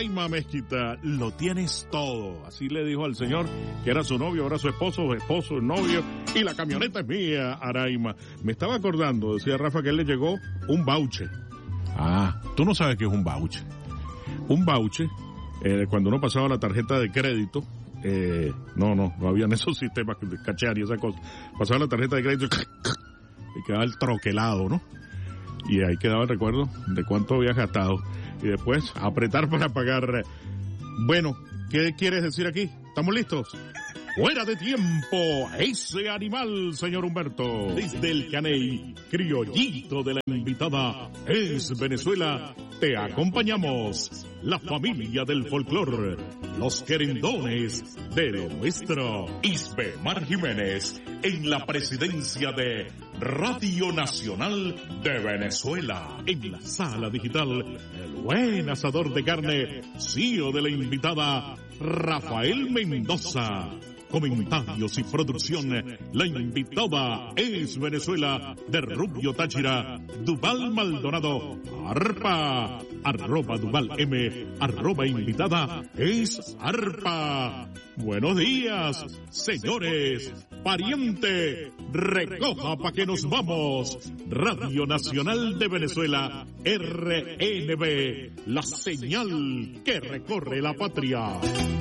Araima Mezquita, lo tienes todo. Así le dijo al señor que era su novio, ahora su esposo, novio, y la camioneta es mía, Araima. Me estaba acordando, decía Rafa, que él le llegó un voucher. Tú no sabes qué es un voucher. Un voucher, cuando uno pasaba la tarjeta de crédito, no habían esos sistemas de cachear y esa cosa. Pasaba la tarjeta de crédito y quedaba el troquelado, ¿no? Y ahí quedaba el recuerdo de cuánto había gastado. Y después apretar para pagar. Bueno, ¿qué quieres decir aquí? ¿Estamos listos? ¡Fuera de tiempo! Ese animal, señor Humberto. Desde el Caney, criollito de la invitada Es Venezuela, te acompañamos. La familia del folclor, los querendones de lo nuestro. Isbemar Jiménez, en la presidencia de Radio Nacional de Venezuela. En la sala digital, el buen asador de carne, CEO de la invitada Rafael Mendoza. Comentarios y producción, la invitada Es Venezuela de Rubio Táchira, Duval Maldonado, Arpa, @Duval M, @invitada es Arpa. Buenos días, señores, pariente, recoja pa' que nos vamos. Radio Nacional de Venezuela, RNB, la señal que recorre la patria.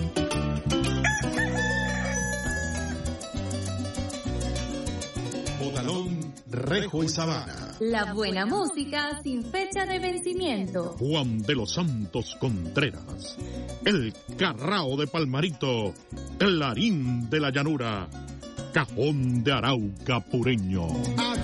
Botalón, Rejo y Sabana. La buena música sin fecha de vencimiento. Juan de los Santos Contreras, el Carrao de Palmarito, el Larín de la Llanura, Cajón de Arauca Pureño.